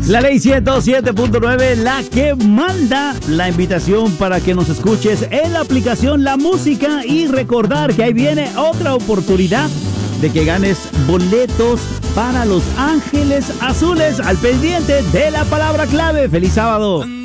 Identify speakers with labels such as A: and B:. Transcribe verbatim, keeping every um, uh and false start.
A: La ley ciento siete punto nueve, la que manda. La invitación para que nos escuches en la aplicación La Música y recordar que ahí viene otra oportunidad de que ganes boletos para Los Ángeles Azules, al pendiente de la palabra clave. ¡Feliz sábado!